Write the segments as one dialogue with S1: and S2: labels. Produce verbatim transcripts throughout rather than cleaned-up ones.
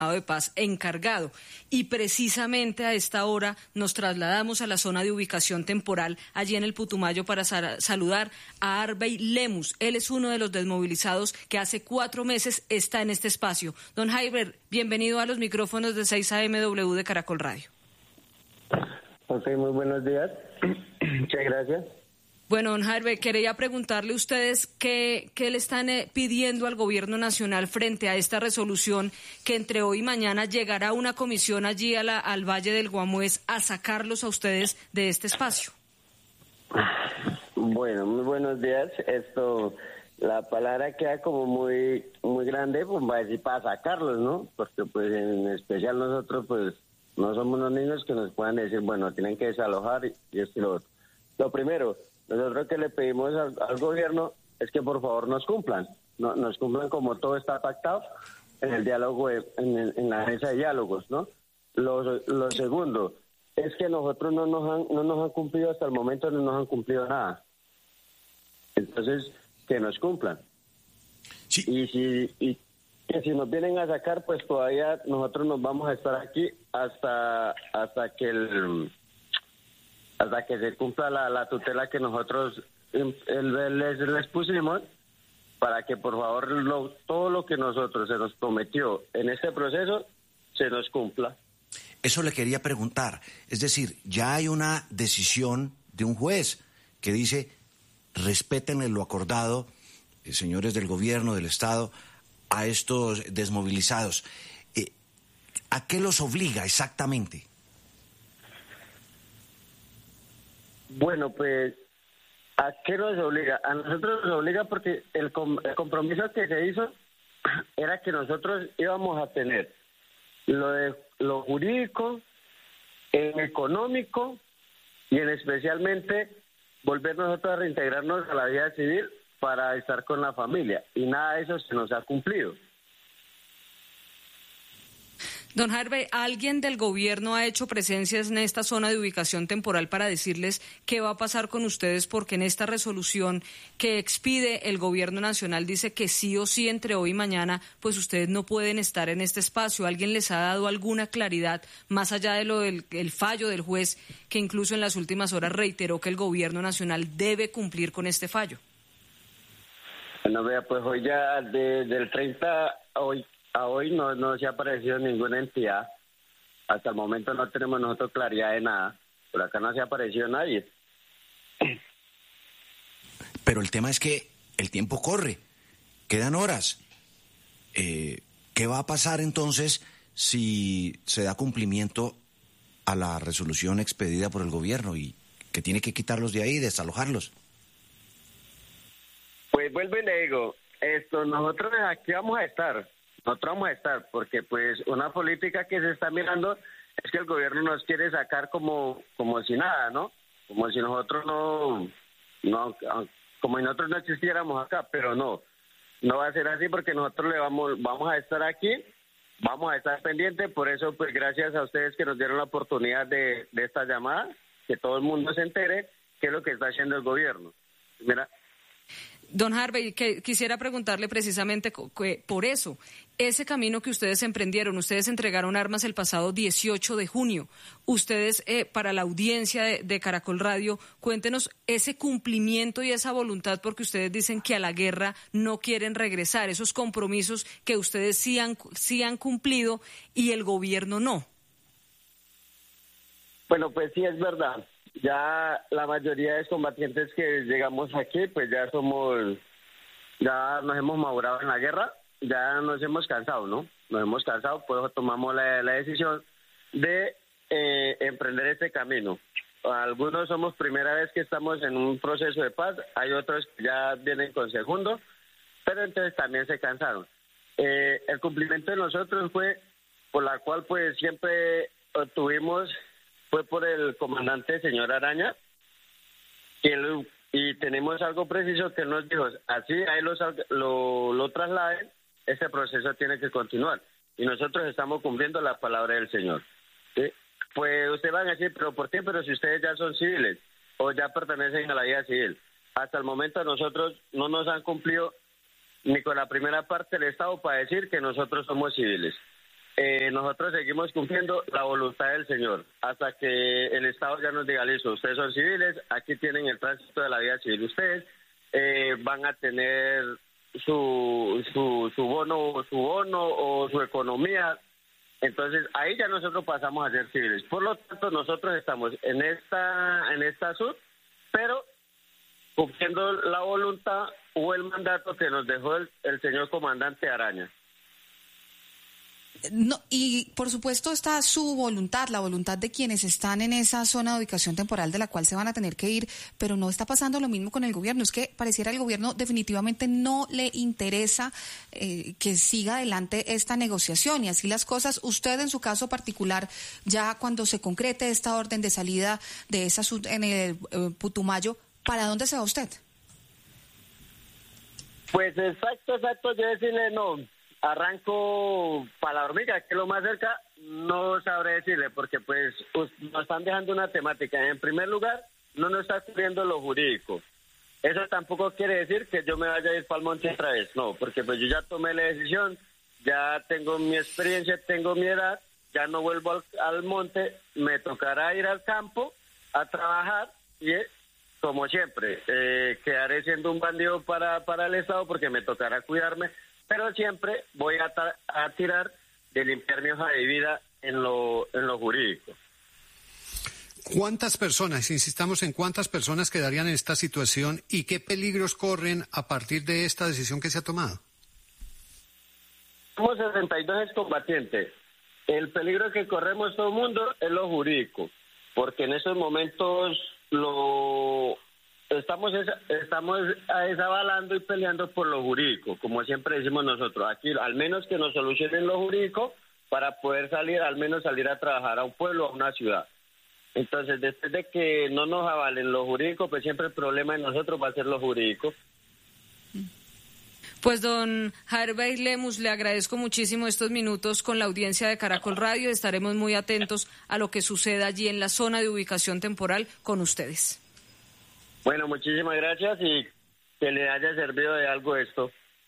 S1: de paz encargado. Y precisamente a esta hora nos trasladamos a la zona de ubicación temporal allí en el Putumayo para sa- saludar a Arvey Lemus. Él es uno de los desmovilizados que hace cuatro meses está en este espacio. Don Jaiber, bienvenido a los micrófonos de seis A M W de Caracol Radio.
S2: Ok, muy buenos días. Muchas gracias.
S1: Bueno, don Jaiber, quería preguntarle a ustedes qué, qué le están eh, pidiendo al gobierno nacional frente a esta resolución que entre hoy y mañana llegará una comisión allí a la, al Valle del Guamués a sacarlos a ustedes de este espacio.
S2: Bueno, muy buenos días. Esto, la palabra queda como muy muy grande, pues va a decir para sacarlos, ¿no? Porque pues en especial nosotros pues no somos unos niños que nos puedan decir, bueno, tienen que desalojar y, y esto y lo otro. Lo primero, nosotros que le pedimos al, al gobierno es que por favor nos cumplan, no, nos cumplan como todo está pactado en el diálogo, de, en, el, en la mesa de diálogos, ¿no? Lo, lo segundo es que nosotros no nos han no nos han cumplido hasta el momento, no nos han cumplido nada. Entonces, que nos cumplan.
S3: Sí.
S2: Y si y que si nos vienen a sacar, pues todavía nosotros nos vamos a estar aquí hasta hasta que el hasta que se cumpla la, la tutela que nosotros el, el, les, les pusimos, para que por favor lo, todo lo que nosotros se nos prometió en este proceso se nos cumpla.
S3: Eso le quería preguntar. Es decir, ya hay una decisión de un juez que dice, respeten lo acordado, eh, señores del gobierno, del Estado, a estos desmovilizados. Eh, ¿A qué los obliga exactamente?
S2: Bueno, pues, ¿a qué nos obliga? A nosotros nos obliga porque el, com- el compromiso que se hizo era que nosotros íbamos a tener lo de lo jurídico, en económico y en especialmente volver nosotros a reintegrarnos a la vida civil para estar con la familia. Y nada de eso se nos ha cumplido.
S1: Don Harvey, ¿alguien del gobierno ha hecho presencias en esta zona de ubicación temporal para decirles qué va a pasar con ustedes? Porque en esta resolución que expide el gobierno nacional dice que sí o sí entre hoy y mañana, pues ustedes no pueden estar en este espacio. ¿Alguien les ha dado alguna claridad más allá de lo del el fallo del juez, que incluso en las últimas horas reiteró que el gobierno nacional debe cumplir con este fallo?
S2: Bueno, vea, pues hoy ya de, del treinta a hoy A hoy no, no se ha aparecido ninguna entidad. Hasta el momento no tenemos nosotros claridad de nada. Por acá no se ha aparecido nadie.
S3: Pero el tema es que el tiempo corre, quedan horas. Eh, ¿Qué va a pasar entonces si se da cumplimiento a la resolución expedida por el gobierno y que tiene que quitarlos de ahí, desalojarlos?
S2: Pues vuelvo y le digo, esto, nosotros aquí vamos a estar. Nosotros vamos a estar, porque pues una política que se está mirando es que el gobierno nos quiere sacar como como si nada, ¿no? Como si nosotros no, no como si nosotros no existiéramos acá, pero no, no va a ser así porque nosotros le vamos vamos a estar aquí, vamos a estar pendientes, por eso pues gracias a ustedes que nos dieron la oportunidad de, de esta llamada, que todo el mundo se entere qué es lo que está haciendo el gobierno. Mira.
S1: Don Harvey, que quisiera preguntarle precisamente que, por eso, ese camino que ustedes emprendieron, ustedes entregaron armas el pasado dieciocho de junio. Ustedes, eh, para la audiencia de, de Caracol Radio, cuéntenos ese cumplimiento y esa voluntad, porque ustedes dicen que a la guerra no quieren regresar, esos compromisos que ustedes sí han, sí han cumplido y el gobierno no.
S2: Bueno, pues sí, es verdad. Ya la mayoría de combatientes que llegamos aquí, pues ya somos, ya nos hemos madurado en la guerra, ya nos hemos cansado, ¿no? Nos hemos cansado, por eso tomamos la, la decisión de eh, emprender este camino. Algunos somos primera vez que estamos en un proceso de paz, hay otros que ya vienen con segundo, pero entonces también se cansaron. Eh, el cumplimiento de nosotros fue por la cual pues siempre obtuvimos, fue por el comandante señor Araña, que él, y tenemos algo preciso que él nos dijo, así ahí lo, lo, lo trasladen, ese proceso tiene que continuar, y nosotros estamos cumpliendo la palabra del señor. ¿Sí? Pues ustedes van a decir, pero ¿por qué? Pero si ustedes ya son civiles, o ya pertenecen a la vida civil. Hasta el momento nosotros no nos han cumplido ni con la primera parte del Estado para decir que nosotros somos civiles. eh, nosotros seguimos cumpliendo la voluntad del Señor hasta que el Estado ya nos diga, listo, ustedes son civiles, aquí tienen el tránsito de la vida civil, ustedes eh, van a tener su, su, su bono, su bono o su economía. Entonces ahí ya nosotros pasamos a ser civiles. Por lo tanto, nosotros estamos en esta, en esta sub, pero cumpliendo la voluntad o el mandato que nos dejó el, el señor comandante Araña.
S4: No, y por supuesto está su voluntad, la voluntad de quienes están en esa zona de ubicación temporal de la cual se van a tener que ir, pero no está pasando lo mismo con el gobierno. Es que pareciera el gobierno definitivamente no le interesa eh, que siga adelante esta negociación y así las cosas. Usted en su caso particular, ya cuando se concrete esta orden de salida de esa sub en el eh, Putumayo, ¿para dónde se va usted?
S2: Pues exacto, exacto, yo decirle no. Arranco para la hormiga, que es lo más cerca, no sabré decirle, porque pues nos están dejando una temática. En primer lugar, no nos está cubriendo lo jurídico. Eso tampoco quiere decir que yo me vaya a ir para el monte otra vez, no, porque pues yo ya tomé la decisión, ya tengo mi experiencia, tengo mi edad, ya no vuelvo al, al monte, me tocará ir al campo a trabajar y como siempre, eh, quedaré siendo un bandido para, para el Estado porque me tocará cuidarme, pero siempre voy a, ta- a tirar de limpiar mi hoja de vida en lo, en lo jurídico.
S5: ¿Cuántas personas, insistamos en cuántas personas quedarían en esta situación y qué peligros corren a partir de esta decisión que se ha tomado?
S2: Somos sesenta y dos excombatientes. El peligro que corremos todo el mundo es lo jurídico, porque en esos momentos lo... Estamos estamos desabalando y peleando por lo jurídico, como siempre decimos nosotros. Aquí, al menos que nos solucionen lo jurídico para poder salir, al menos salir a trabajar a un pueblo, a una ciudad. Entonces, después de que no nos avalen lo jurídico, pues siempre el problema de nosotros va a ser lo jurídico.
S1: Pues don Harvey Lemus, le agradezco muchísimo estos minutos con la audiencia de Caracol Radio. Estaremos muy atentos a lo que suceda allí en la zona de ubicación temporal con ustedes.
S2: Bueno, muchísimas gracias y que le haya servido de algo esto.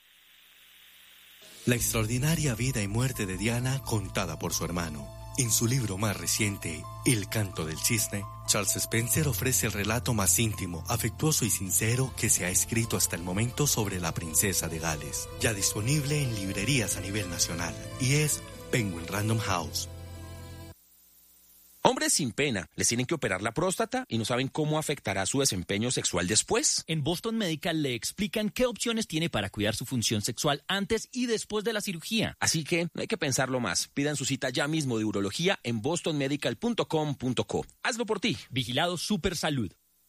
S6: La extraordinaria vida y muerte de Diana contada por su hermano. En su libro más reciente, El canto del cisne, Charles Spencer ofrece el relato más íntimo, afectuoso y sincero que se ha escrito hasta el momento sobre la princesa de Gales. Ya disponible en librerías a nivel nacional y es Penguin Random House.
S7: Hombres sin pena, les tienen que operar la próstata y no saben cómo afectará su desempeño sexual después.
S8: En Boston Medical le explican qué opciones tiene para cuidar su función sexual antes y después de la cirugía.
S7: Así que no hay que pensarlo más. Pidan su cita ya mismo de urología en boston medical punto com punto co. Hazlo por ti.
S8: Vigilado Super Salud.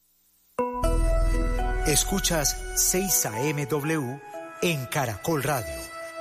S9: Escuchas seis A M W en Caracol Radio.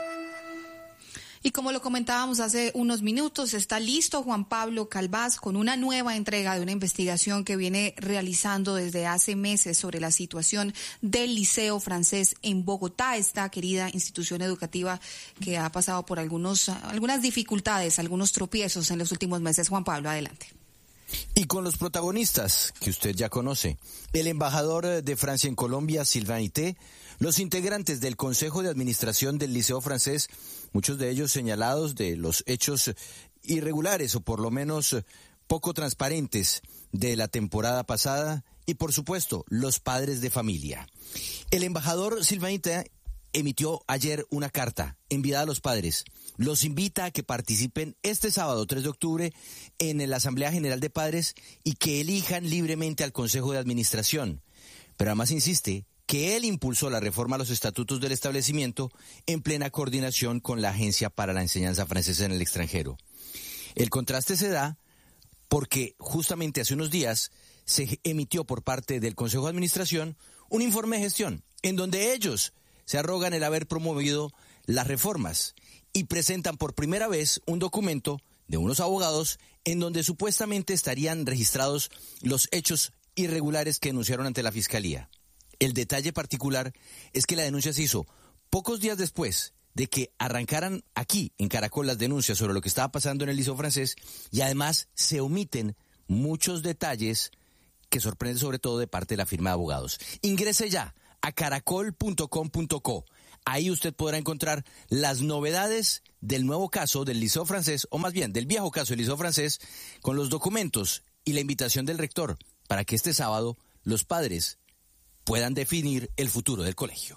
S4: Y como lo comentábamos hace unos minutos, está listo Juan Pablo Calvás con una nueva entrega de una investigación que viene realizando desde hace meses sobre la situación del Liceo Francés en Bogotá, esta querida institución educativa que ha pasado por algunos, algunas dificultades, algunos tropiezos en los últimos meses. Juan Pablo, adelante.
S10: Y con los protagonistas que usted ya conoce, el embajador de Francia en Colombia, Sylvain Ité, los integrantes del Consejo de Administración del Liceo Francés, muchos de ellos señalados de los hechos irregulares o por lo menos poco transparentes de la temporada pasada, y por supuesto los padres de familia. El embajador Sylvain Ité emitió ayer una carta enviada a los padres. Los invita a que participen este sábado tres de octubre en la Asamblea General de Padres y que elijan libremente al Consejo de Administración. Pero además insiste que él impulsó la reforma a los estatutos del establecimiento en plena coordinación con la Agencia para la Enseñanza Francesa en el extranjero. El contraste se da porque justamente hace unos días se emitió por parte del Consejo de Administración un informe de gestión en donde ellos se arrogan el haber promovido las reformas y presentan por primera vez un documento de unos abogados en donde supuestamente estarían registrados los hechos irregulares que denunciaron ante la Fiscalía. El detalle particular es que la denuncia se hizo pocos días después de que arrancaran aquí en Caracol las denuncias sobre lo que estaba pasando en el Liceo Francés y además se omiten muchos detalles que sorprenden sobre todo de parte de la firma de abogados. Ingrese ya a caracol punto com punto co. Ahí usted podrá encontrar las novedades del nuevo caso del Liceo Francés, o más bien del viejo caso del Liceo Francés, con los documentos y la invitación del rector para que este sábado los padres puedan definir el futuro del colegio.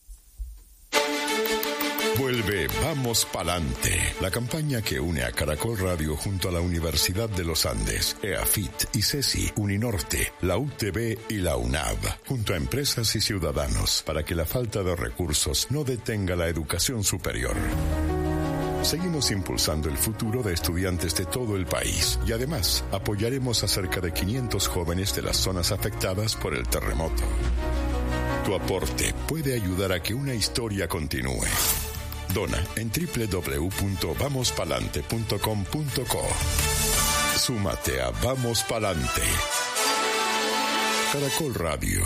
S11: Vuelve Vamos Pa'lante, la campaña que une a Caracol Radio junto a la Universidad de los Andes, EAFIT, ICESI, Uninorte, la U T B y la UNAV, junto a empresas y ciudadanos, para que la falta de recursos no detenga la educación superior. Seguimos impulsando el futuro de estudiantes de todo el país y además apoyaremos a cerca de quinientos jóvenes de las zonas afectadas por el terremoto. Tu aporte puede ayudar a que una historia continúe. Dona en doble u doble u doble u punto vamos palante punto com punto co. Súmate a Vamos Pa'lante. Caracol Radio.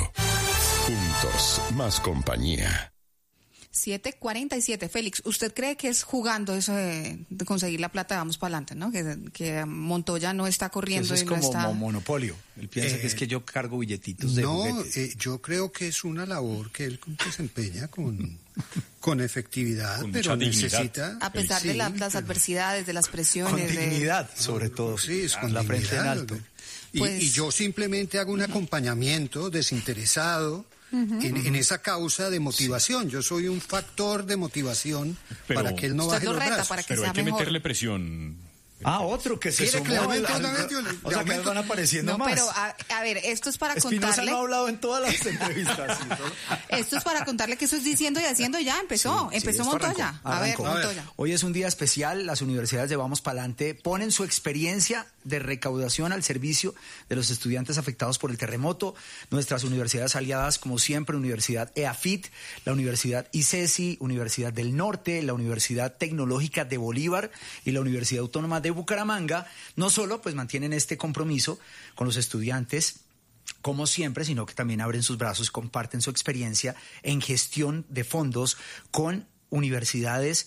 S11: Juntos, más compañía.
S4: siete cuarenta y siete. Félix, ¿usted cree que es jugando eso de, de conseguir la plata de Vamos Pa'lante, ¿no? Que, que Montoya no está corriendo.
S12: Eso es
S4: y
S12: como
S4: no está...
S12: monopolio. Él piensa eh, que es que yo cargo billetitos de
S5: no,
S12: juguetes.
S5: Eh, yo creo que es una labor que él desempeña con, con efectividad, con pero necesita...
S4: A pesar sí, de la, las adversidades, de las presiones...
S12: Con dignidad,
S4: de...
S12: sobre todo.
S5: Sí, es con
S12: la
S5: dignidad,
S12: frente en alto.
S5: Y, pues... y yo simplemente hago un acompañamiento desinteresado Uh-huh. En, en esa causa de motivación. Yo soy un factor de motivación pero, para que él no baje los brazos.
S13: Para que pero hay que mejor. meterle presión.
S12: Ah, otro que se sumó.
S5: Que al, al,
S12: o sea, que van apareciendo
S4: no,
S12: más.
S4: Pero, a, a ver, esto es para
S12: Espinosa
S4: contarle...
S12: no ha hablado en todas las entrevistas. ¿Sí?
S4: Esto es para contarle que eso es diciendo y haciendo ya. Empezó, sí, empezó sí, Montoya.
S12: Arrancó,
S4: a
S12: arrancó.
S4: ver, Montoya.
S12: Hoy es un día especial. Las universidades de Vamos Pa'lante ponen su experiencia de recaudación al servicio de los estudiantes afectados por el terremoto. Nuestras universidades aliadas, como siempre, Universidad EAFIT, la Universidad ICESI, Universidad del Norte, la Universidad Tecnológica de Bolívar y la Universidad Autónoma de Bucaramanga, no solo pues mantienen este compromiso con los estudiantes como siempre, sino que también abren sus brazos, comparten su experiencia en gestión de fondos con universidades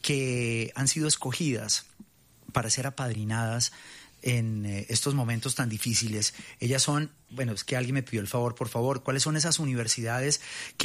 S12: que han sido escogidas para ser apadrinadas en eh, estos momentos tan difíciles. Ellas son, bueno, es que alguien me pidió el favor, por favor, ¿cuáles son esas universidades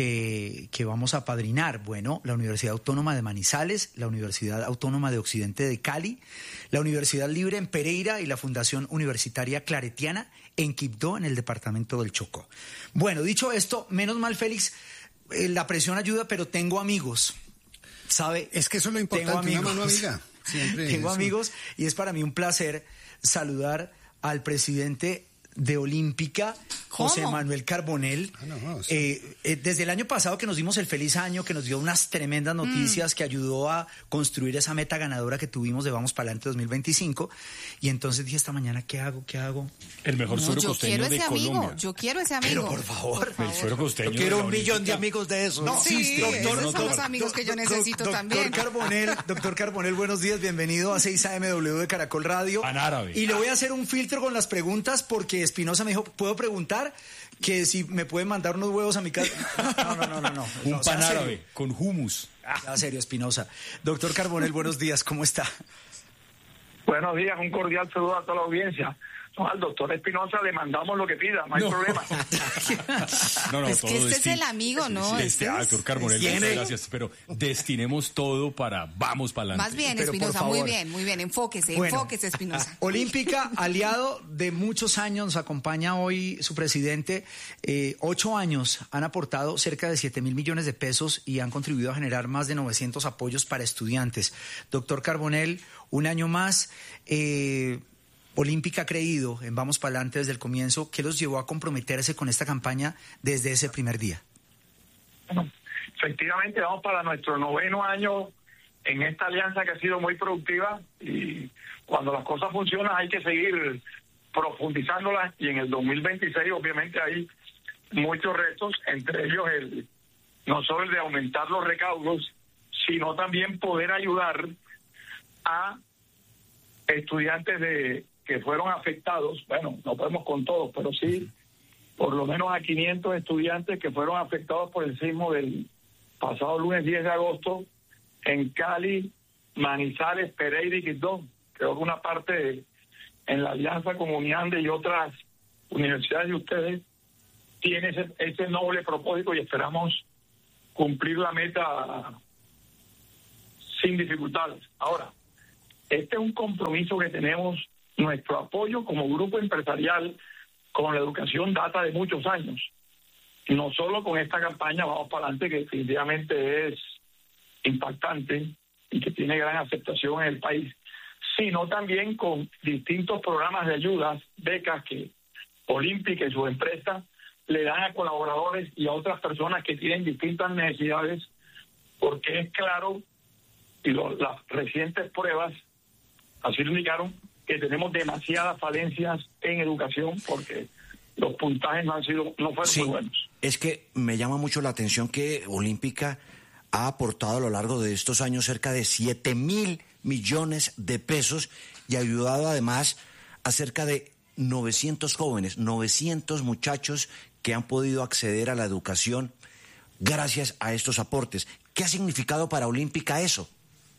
S12: que, que vamos a apadrinar? Bueno, la Universidad Autónoma de Manizales, la Universidad Autónoma de Occidente de Cali, la Universidad Libre en Pereira y la Fundación Universitaria Claretiana en Quibdó, en el departamento del Chocó. Bueno, dicho esto, menos mal, Félix, eh, la presión ayuda, pero tengo amigos, ¿sabe?
S5: Es que eso es lo importante,
S12: tengo amigos,
S5: una mano amiga. Siempre
S12: tengo
S5: eso.
S12: amigos y es para mí un placer saludar al presidente de Olímpica, José
S4: ¿Cómo?
S12: Manuel Carbonell.
S5: Ah, no, no, sí.
S12: eh, eh, desde el año pasado que nos dimos el feliz año, que nos dio unas tremendas noticias, mm. que ayudó a construir esa meta ganadora que tuvimos de Vamos Pa'lante dos mil veinticinco. Y entonces dije esta mañana, ¿qué hago? ¿Qué hago?
S13: El mejor
S4: no,
S13: suero
S4: yo
S13: costeño
S4: quiero
S13: de
S4: ese
S13: Colombia.
S4: Amigo, yo quiero ese amigo.
S12: Pero por favor.
S4: Por favor.
S13: El suero costeño.
S12: Yo quiero
S13: de
S12: un millón de amigos de esos.
S4: No, sí,
S12: doctor,
S4: esos son los amigos que yo necesito
S12: doctor
S4: también.
S12: Carbonell, doctor Carbonell, buenos días, bienvenido a seis A M W de Caracol Radio.
S13: Pan árabe.
S12: Y le voy a hacer un filtro con las preguntas porque Espinosa me dijo, ¿puedo preguntar? Que si me pueden mandar unos huevos a mi casa. No, no, no, no. no.
S13: Un
S12: no,
S13: pan árabe con hummus.
S12: Ah, serio, Espinosa. Doctor Carbonell, buenos días, ¿cómo está?
S14: Buenos días, un cordial saludo a toda la audiencia. No, al doctor Espinosa le mandamos lo que pida, no hay no. problema.
S13: no, no,
S4: es
S13: todo
S4: que este
S13: desti-
S4: es el amigo, ¿no?
S13: Este,
S4: este
S13: ah, doctor Carbonell, muchas gracias, pero destinemos todo para Vamos Pa'lante.
S4: Más bien, Espinosa, muy bien, muy bien, enfóquese,
S12: bueno,
S4: enfóquese, Espinosa.
S12: Olímpica, aliado de muchos años, nos acompaña hoy su presidente. Eh, ocho años han aportado cerca de siete mil millones de pesos y han contribuido a generar más de novecientos apoyos para estudiantes. Doctor Carbonell, un año más. Eh, Olímpica ha creído en Vamos Pa'lante desde el comienzo. ¿Qué los llevó a comprometerse con esta campaña desde ese primer día?
S14: Bueno, efectivamente vamos para nuestro noveno año en esta alianza que ha sido muy productiva y cuando las cosas funcionan hay que seguir profundizándolas y en el dos mil veintiséis obviamente hay muchos retos, entre ellos el no solo el de aumentar los recaudos, sino también poder ayudar a estudiantes de que fueron afectados, bueno, no podemos con todos, pero sí por lo menos a quinientos estudiantes que fueron afectados por el sismo del pasado lunes diez de agosto en Cali, Manizales, Pereira y Quibdó. Creo que una parte de, en la alianza con Uniande y otras universidades de ustedes tiene ese, ese noble propósito y esperamos cumplir la meta sin dificultades. Ahora, este es un compromiso que tenemos, nuestro apoyo como grupo empresarial con la educación data de muchos años. No solo con esta campaña Vamos para Adelante, que definitivamente es impactante y que tiene gran aceptación en el país, sino también con distintos programas de ayudas, becas que Olímpica y sus empresas le dan a colaboradores y a otras personas que tienen distintas necesidades, porque es claro, y lo, las recientes pruebas así lo indicaron, que tenemos demasiadas falencias en educación porque los puntajes no han sido, no fueron
S3: sí,
S14: muy buenos.
S3: Es que me llama mucho la atención que Olímpica ha aportado a lo largo de estos años cerca de siete mil millones de pesos y ha ayudado además a cerca de novecientos jóvenes, novecientos muchachos que han podido acceder a la educación gracias a estos aportes. ¿Qué ha significado para Olímpica eso?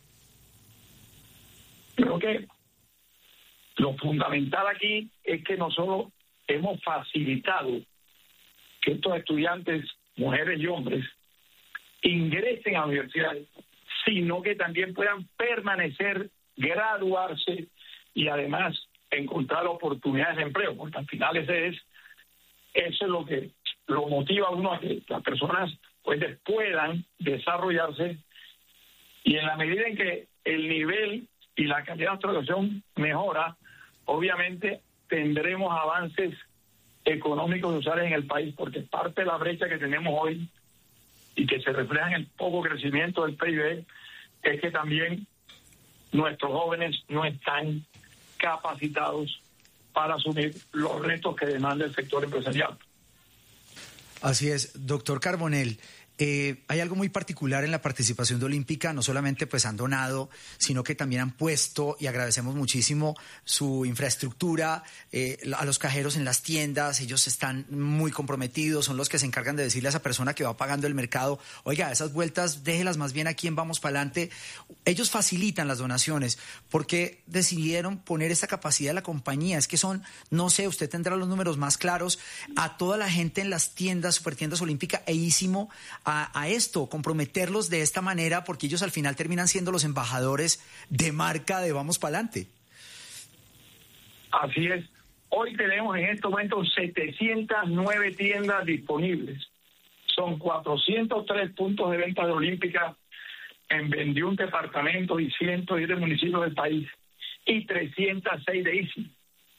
S14: Creo que lo fundamental aquí es que nosotros hemos facilitado que estos estudiantes, mujeres y hombres, ingresen a la universidad, sino que también puedan permanecer, graduarse y además encontrar oportunidades de empleo, porque al final ese es eso es lo que lo motiva a uno a que las personas pues puedan desarrollarse, y en la medida en que el nivel y la calidad de nuestra educación mejora, obviamente tendremos avances económicos y sociales en el país, porque parte de la brecha que tenemos hoy y que se refleja en el poco crecimiento del P I B es que también nuestros jóvenes no están capacitados para asumir los retos que demanda el sector empresarial.
S12: Así es, doctor Carbonell. Eh, hay algo muy particular en la participación de Olímpica, no solamente pues han donado, sino que también han puesto, y agradecemos muchísimo, su infraestructura, eh, a los cajeros en las tiendas. Ellos están muy comprometidos, son los que se encargan de decirle a esa persona que va pagando el mercado, oiga, esas vueltas déjelas más bien aquí en Vamos Pa'lante. Ellos facilitan las donaciones. ¿Por qué decidieron poner esta capacidad de la compañía? Es que son, no sé, usted tendrá los números más claros, a toda la gente en las tiendas, supertiendas Olímpica e Ísimo, A, a esto, comprometerlos de esta manera, porque ellos al final terminan siendo los embajadores de marca de Vamos Pa'lante.
S14: Así es. Hoy tenemos en estos momentos setecientas nueve tiendas disponibles. Son cuatrocientos tres puntos de venta de Olímpica en veintiún departamentos y ciento diez municipios del país, y trescientos seis de Ísimo.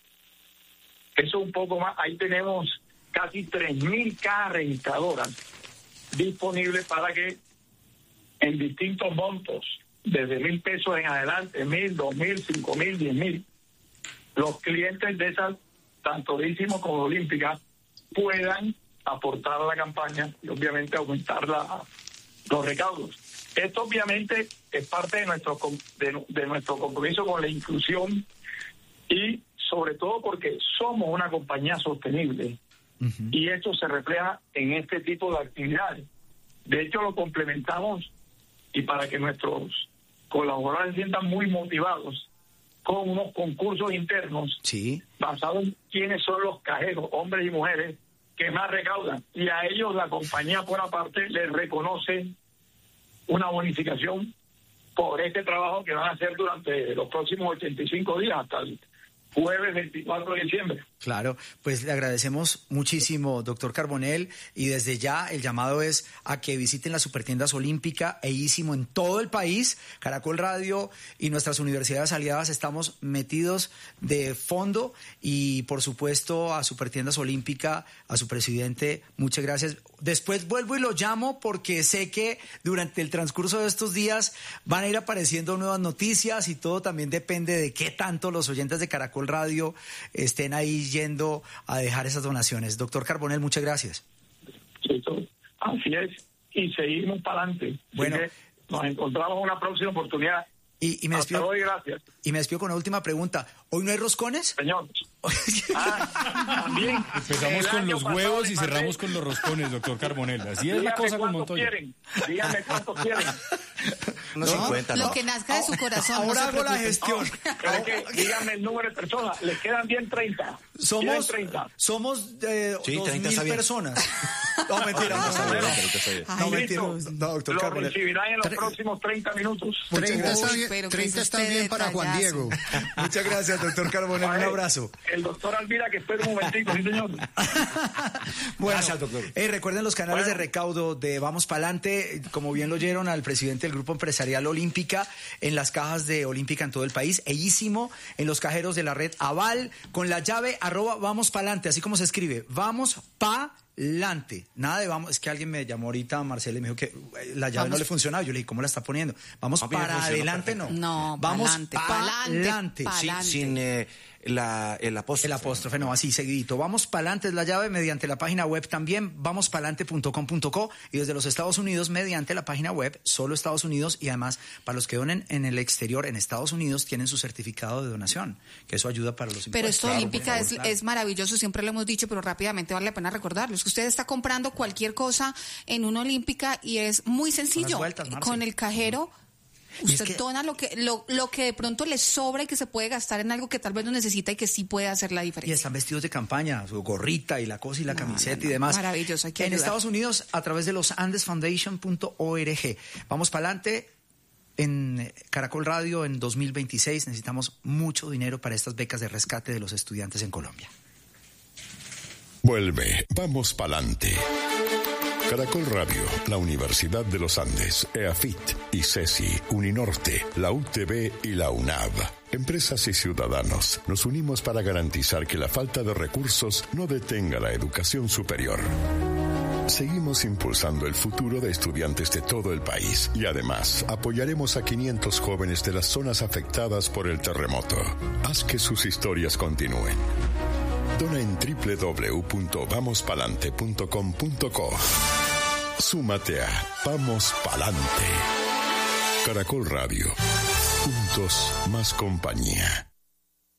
S14: Eso un poco más. Ahí tenemos casi tres mil cajas registradoras disponible para que en distintos montos, desde mil pesos en adelante, mil, dos mil, cinco mil, diez mil, los clientes de esas, tanto de Ísimo como de Olímpica, puedan aportar a la campaña y obviamente aumentar la, los recaudos. Esto obviamente es parte de nuestro de, de nuestro compromiso con la inclusión, y sobre todo porque somos una compañía sostenible. Uh-huh. Y esto se refleja en este tipo de actividades. De hecho, lo complementamos, y para que nuestros colaboradores se sientan muy motivados, con unos concursos internos,
S12: sí,
S14: basados en quiénes son los cajeros, hombres y mujeres, que más recaudan. Y a ellos la compañía, por aparte, les reconoce una bonificación por este trabajo que van a hacer durante los próximos ochenta y cinco días, hasta el jueves veinticuatro de diciembre.
S12: Claro, pues le agradecemos muchísimo, doctor Carbonell, y desde ya el llamado es a que visiten las supertiendas Olímpica e Ísimo en todo el país. Caracol Radio y nuestras universidades aliadas estamos metidos de fondo, y por supuesto a Supertiendas Olímpica, a su presidente, muchas gracias. Después vuelvo y lo llamo, porque sé que durante el transcurso de estos días van a ir apareciendo nuevas noticias, y todo también depende de qué tanto los oyentes de Caracol Radio estén ahí yendo a dejar esas donaciones. Doctor Carbonell, muchas gracias.
S14: Sí, así es, y seguimos para adelante.
S12: Bueno,
S14: nos encontramos en una próxima oportunidad.
S12: Y, y me despido,
S14: Hasta hoy, gracias.
S12: Y me despido con una última pregunta. ¿Hoy no hay roscones?
S14: Señor. Ah, también.
S13: Empezamos con los huevos y cerramos con los roscones, doctor Carbonell. Así Dígame es la cosa con Montoya.
S14: Quieren. Díganme cuántos quieren.
S4: No, cincuenta, lo ¿no? que nazca de su corazón.
S12: Ahora
S4: no
S12: hago la gestión.
S14: No, pero que díganme el número de personas. Les quedan bien treinta.
S12: Somos,
S14: treinta.
S12: Somos eh,
S3: sí,
S12: dos mil personas. No, mentira. No, no, no, no, mentira. No, doctor
S14: Lo
S12: Carbonell.
S14: recibirá en los próximos treinta minutos.
S5: treinta está
S4: Uy,
S5: bien,
S4: pero
S5: treinta
S4: que
S5: está
S4: es usted
S5: bien para Juan
S4: detallazo.
S5: Diego.
S12: Muchas gracias, doctor Carbonell. Un abrazo.
S14: El doctor Alvira, que espera un momentico, sí, señor.
S12: Bueno,
S3: Gracias, doctor.
S12: eh, recuerden los canales
S14: Bueno.
S12: de recaudo de Vamos Pa'lante, como bien lo oyeron al presidente del Grupo Empresarial Olímpica, en las cajas de Olímpica en todo el país, e Ísimo, en los cajeros de la red Aval, con la llave arroba Vamos Pa'lante, así como se escribe, Vamos Pa'lante. Nada de vamos, es que alguien me llamó ahorita, Marcela, y me dijo que eh, la llave
S4: Vamos.
S12: no le funcionaba. Yo le dije, ¿cómo la está poniendo? Vamos
S3: A mí me
S12: para
S3: funcionó
S12: adelante,
S3: perfecto.
S12: no.
S4: No,
S12: Vamos
S4: pa'lante,
S12: pa'lante.
S4: pa'lante,
S3: Sí,
S4: pa'lante.
S3: sin eh, la, el apóstrofe.
S12: El apóstrofe, no, así seguidito. Vamos Pa'lante es la llave mediante la página web también, vamos pa'lante punto com punto co, y desde los Estados Unidos mediante la página web, solo Estados Unidos, y además para los que donen en el exterior, en Estados Unidos, tienen su certificado de donación, que eso ayuda para los impuestos.
S4: Pero esto
S12: Claro,
S4: Olímpica
S12: por favor,
S4: es,
S12: claro.
S4: es maravilloso, siempre lo hemos dicho, pero rápidamente vale la pena recordarlo. Es que usted está comprando cualquier cosa en una Olímpica y es muy sencillo.
S12: vueltas, Marce.
S4: Con el cajero,
S12: Y es
S4: usted
S12: que-
S4: dona lo que, lo, lo que de pronto le sobra y que se puede gastar en algo que tal vez no necesita y que sí puede hacer la
S12: Y
S4: diferencia.
S12: están vestidos de campaña, su gorrita y la cosa y la
S4: No,
S12: camiseta
S4: no, no.
S12: y demás.
S4: Maravilloso, hay que
S12: En
S4: ayudar.
S12: Estados Unidos, a través de los andes foundation punto org. Vamos Pa'lante. En Caracol Radio en dos mil veintiséis necesitamos mucho dinero para estas becas de rescate de los estudiantes en Colombia.
S11: Vuelve, vamos pa'lante. Caracol Radio, la Universidad de los Andes, EAFIT, ICESI, Uninorte, la U T B y la UNAV. Empresas y ciudadanos nos unimos para garantizar que la falta de recursos no detenga la educación superior. Seguimos impulsando el futuro de estudiantes de todo el país y además apoyaremos a quinientos jóvenes de las zonas afectadas por el terremoto. Haz que sus historias continúen. Dona en doble u doble u doble u punto vamos pa'lante punto com punto co. Súmate a Vamos Pa'lante. Caracol Radio. Juntos más compañía.